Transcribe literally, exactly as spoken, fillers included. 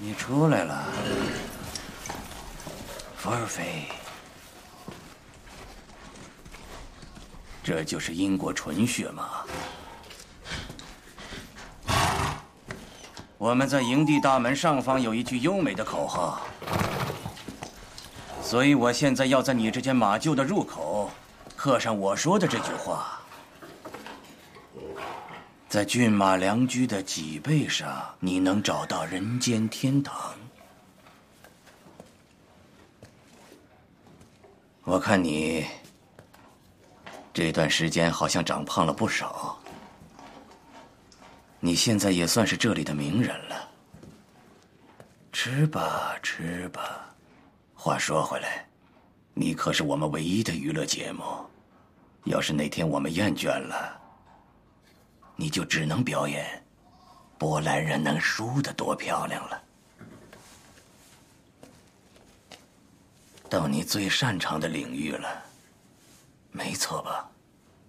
你出来了，福尔菲。这就是英国纯血马。我们在营地大门上方有一句优美的口号，所以我现在要在你这间马厩的入口刻上我说的这句话。在骏马良驹的脊背上，你能找到人间天堂。我看你这段时间好像长胖了不少，你现在也算是这里的名人了。吃吧，吃吧。话说回来，你可是我们唯一的娱乐节目，要是哪天我们厌倦了，你就只能表演波兰人能输得多漂亮了。到你最擅长的领域了，没错吧？